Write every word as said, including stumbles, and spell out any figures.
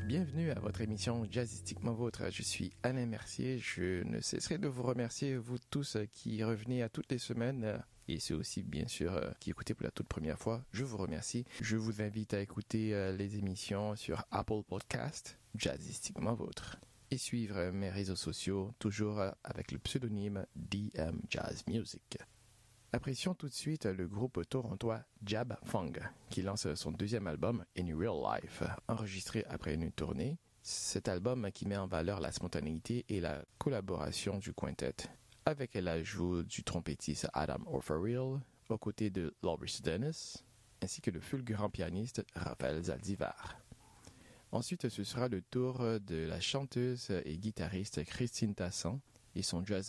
Bienvenue à votre émission Jazzistiquement Vôtre. Je suis Alain Mercier. Je ne cesserai de vous remercier, vous tous qui revenez à toutes les semaines, et ceux aussi, bien sûr, qui écoutez pour la toute première fois. Je vous remercie. Je vous invite à écouter les émissions sur Apple Podcast, Jazzistiquement Vôtre, et suivre mes réseaux sociaux, toujours avec le pseudonyme D M Jazz Music. Apprécions tout de suite le groupe torontois Jab Fung, qui lance son deuxième album In Real Life, enregistré après une tournée. Cet album qui met en valeur la spontanéité et la collaboration du quintet, avec l'ajout du trompettiste Adam Orfarill, aux côtés de Loris Dennis, ainsi que le fulgurant pianiste Raphaël Zaldivar. Ensuite, ce sera le tour de la chanteuse et guitariste Christine Tassan et son jazz